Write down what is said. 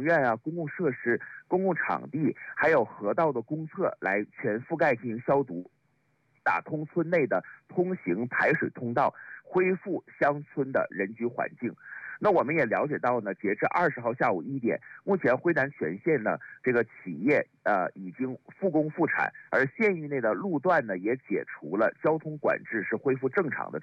院啊、公共设施、公共场地，还有河道的公厕来全覆盖进行消毒，打通村内的通行排水通道，恢复乡村的人居环境。那我们也了解到呢，截至20号下午1点，目前辉南全县呢这个企业已经复工复产，而县域内的路段呢也解除了交通管制，是恢复正常的。